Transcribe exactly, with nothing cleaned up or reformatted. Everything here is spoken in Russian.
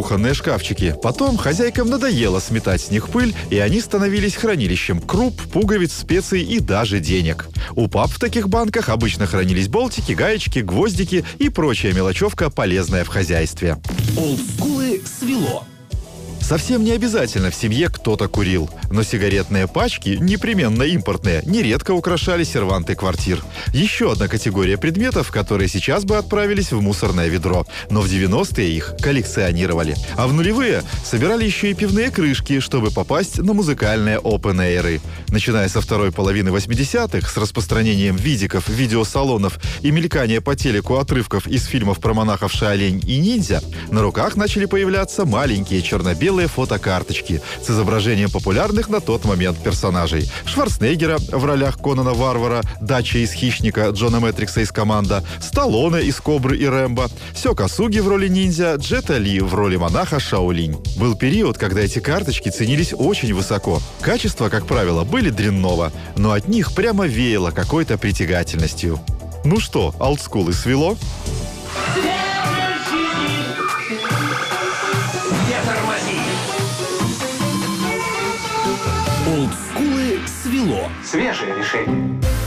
кухонные шкафчики. Потом хозяйкам надоело сметать с них пыль, и они становились хранилищем круп, пуговиц, специй и даже денег. У пап в таких банках обычно хранились болтики, гаечки, гвоздики и прочая мелочевка, полезная в хозяйстве. Олдскулы свело. Совсем не обязательно в семье кто-то курил, но сигаретные пачки, непременно импортные, нередко украшали серванты квартир. Еще одна категория предметов, которые сейчас бы отправились в мусорное ведро, но в девяностые их коллекционировали. А в нулевые собирали еще и пивные крышки, чтобы попасть на музыкальные опен-эйры. Начиная со второй половины восьмидесятых, с распространением видиков, видеосалонов и мелькания по телеку отрывков из фильмов про монахов Шаолинь и ниндзя, на руках начали появляться маленькие черно-белые фотокарточки с изображением популярных на тот момент персонажей. Шварценеггера в ролях Конана Варвара, Дача из «Хищника», Джона Мэтрикса из «Команда», Сталлоне из «Кобры» и «Рэмбо», Сёка Суги в роли ниндзя, Джета Ли в роли монаха Шаолинь. Был период, когда эти карточки ценились очень высоко. Качества, как правило, были дрянного, но от них прямо веяло какой-то притягательностью. Ну что, олдскулы свело? Олдскулы свело. Свежее решение.